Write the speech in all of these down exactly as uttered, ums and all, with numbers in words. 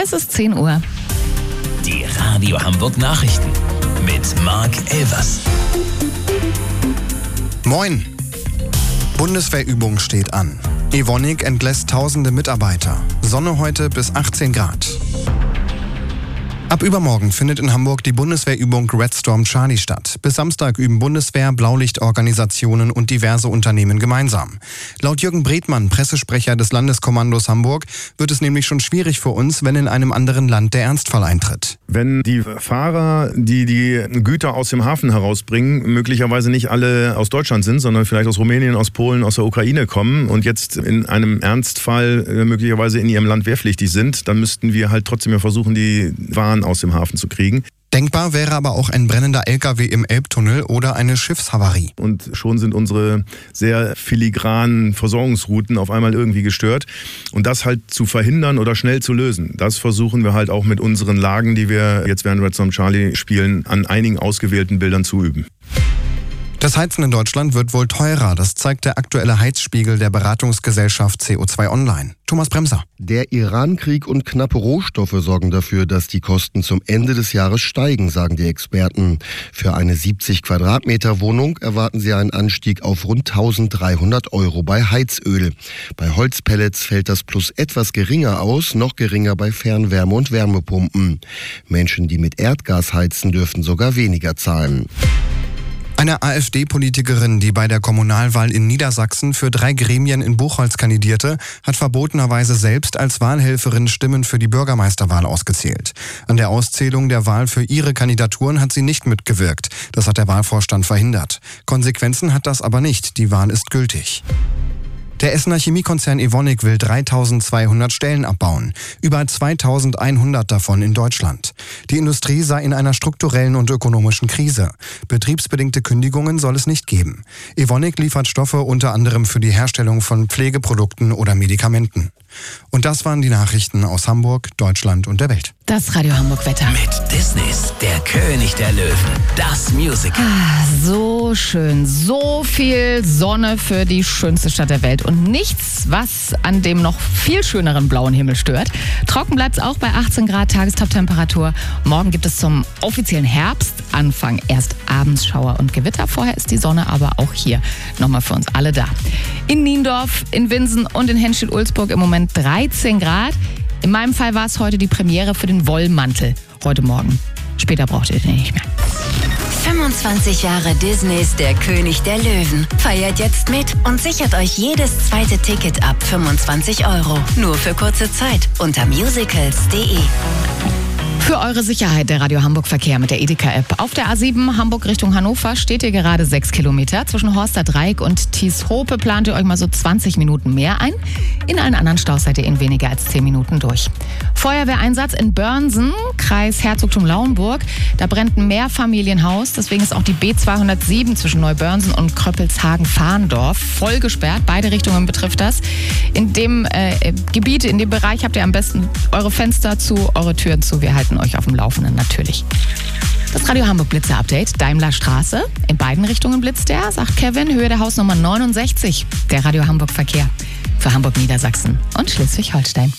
Es ist zehn Uhr. Die Radio Hamburg Nachrichten mit Marc Elvers. Moin! Bundeswehrübung steht an. Evonik entlässt tausende Mitarbeiter. Sonne heute bis achtzehn Grad. Ab übermorgen findet in Hamburg die Bundeswehrübung Red Storm Charlie statt. Bis Samstag üben Bundeswehr, Blaulichtorganisationen und diverse Unternehmen gemeinsam. Laut Jürgen Bredmann, Pressesprecher des Landeskommandos Hamburg, wird es nämlich schon schwierig für uns, wenn in einem anderen Land der Ernstfall eintritt. Wenn die Fahrer, die die Güter aus dem Hafen herausbringen, möglicherweise nicht alle aus Deutschland sind, sondern vielleicht aus Rumänien, aus Polen, aus der Ukraine kommen und jetzt in einem Ernstfall möglicherweise in ihrem Land wehrpflichtig sind, dann müssten wir halt trotzdem ja versuchen, die Waren aus dem Hafen zu kriegen. Denkbar wäre aber auch ein brennender L K W im Elbtunnel oder eine Schiffshavarie. Und schon sind unsere sehr filigranen Versorgungsrouten auf einmal irgendwie gestört. Und das halt zu verhindern oder schnell zu lösen, das versuchen wir halt auch mit unseren Lagen, die wir jetzt während Red Storm Charlie spielen, an einigen ausgewählten Bildern zu üben. Das Heizen in Deutschland wird wohl teurer. Das zeigt der aktuelle Heizspiegel der Beratungsgesellschaft C O zwei Online. Thomas Bremser. Der Iran-Krieg und knappe Rohstoffe sorgen dafür, dass die Kosten zum Ende des Jahres steigen, sagen die Experten. Für eine siebzig Quadratmeter Wohnung erwarten sie einen Anstieg auf rund eintausenddreihundert Euro bei Heizöl. Bei Holzpellets fällt das Plus etwas geringer aus, noch geringer bei Fernwärme und Wärmepumpen. Menschen, die mit Erdgas heizen, dürften sogar weniger zahlen. Eine AfD-Politikerin, die bei der Kommunalwahl in Niedersachsen für drei Gremien in Buchholz kandidierte, hat verbotenerweise selbst als Wahlhelferin Stimmen für die Bürgermeisterwahl ausgezählt. An der Auszählung der Wahl für ihre Kandidaturen hat sie nicht mitgewirkt. Das hat der Wahlvorstand verhindert. Konsequenzen hat das aber nicht. Die Wahl ist gültig. Der Essener Chemiekonzern Evonik will dreitausendzweihundert Stellen abbauen, über zweitausendeinhundert davon in Deutschland. Die Industrie sei in einer strukturellen und ökonomischen Krise. Betriebsbedingte Kündigungen soll es nicht geben. Evonik liefert Stoffe unter anderem für die Herstellung von Pflegeprodukten oder Medikamenten. Und das waren die Nachrichten aus Hamburg, Deutschland und der Welt. Das Radio Hamburg Wetter. Mit Disneys Der König der Löwen. Das Musical. Ah, so schön. So viel Sonne für die schönste Stadt der Welt. Und nichts, was an dem noch viel schöneren blauen Himmel stört. Trocken bleibt es auch bei achtzehn Grad Tagestop-Temperatur. Morgen gibt es zum offiziellen Herbstanfang erst abends Schauer und Gewitter. Vorher ist die Sonne aber auch hier nochmal für uns alle da. In Niendorf, in Winsen und in Henstedt-Ulzburg im Moment dreizehn Grad. In meinem Fall war es heute die Premiere für den Wollmantel. Heute Morgen. Später braucht ihr den nicht mehr. fünfundzwanzig Jahre Disneys Der König der Löwen. Feiert jetzt mit und sichert euch jedes zweite Ticket ab fünfundzwanzig Euro. Nur für kurze Zeit unter musicals punkt de. Für eure Sicherheit der Radio Hamburg Verkehr mit der Edeka-App. Auf der A sieben Hamburg Richtung Hannover steht ihr gerade sechs Kilometer. Zwischen Horster Dreieck und Thieshope plant ihr euch mal so zwanzig Minuten mehr ein. In allen anderen Staus seid ihr in weniger als zehn Minuten durch. Feuerwehreinsatz in Börnsen, Kreis Herzogtum Lauenburg. Da brennt ein Mehrfamilienhaus. Deswegen ist auch die B zweihundertsieben zwischen Neubörnsen und Kröppelshagen-Fahndorf voll gesperrt. Beide Richtungen betrifft das. In dem äh, Gebiet, in dem Bereich habt ihr am besten eure Fenster zu, eure Türen zu. Wir halten euch auf dem Laufenden natürlich. Das Radio Hamburg Blitzer-Update. Daimler Straße. In beiden Richtungen blitzt der, sagt Kevin. Höhe der Hausnummer neunundsechzig. Der Radio Hamburg Verkehr. Für Hamburg, Niedersachsen und Schleswig-Holstein.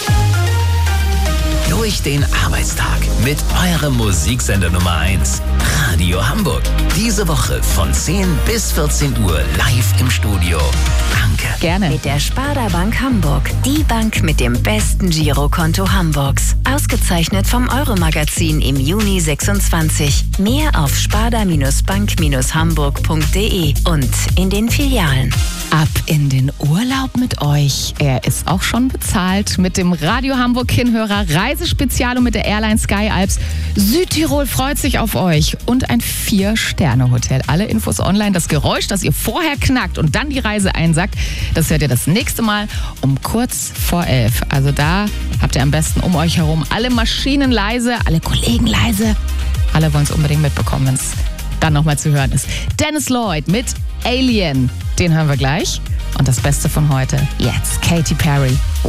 Durch den Arbeitstag mit eurem Musiksender Nummer eins. Radio Hamburg. Diese Woche von zehn bis vierzehn Uhr live im Studio. Danke. Gerne. Mit der Sparda Bank Hamburg. Die Bank mit dem besten Girokonto Hamburgs. Ausgezeichnet vom Euro-Magazin im Juni sechsundzwanzig. Mehr auf sparda bank hamburg punkt de und in den Filialen. Ab in den Urlaub mit euch. Er ist auch schon bezahlt mit dem Radio Hamburg Hinhörer Reisespezial und mit der Airline Sky Alps. Südtirol freut sich auf euch und ein Vier-Sterne-Hotel. Alle Infos online. Das Geräusch, das ihr vorher knackt und dann die Reise einsackt, das hört ihr das nächste Mal um kurz vor elf. Also da habt ihr am besten um euch herum alle Maschinen leise, alle Kollegen leise. Alle wollen es unbedingt mitbekommen, wenn es dann nochmal zu hören ist. Dennis Lloyd mit Alien. Den hören wir gleich. Und das Beste von heute, jetzt Katy Perry.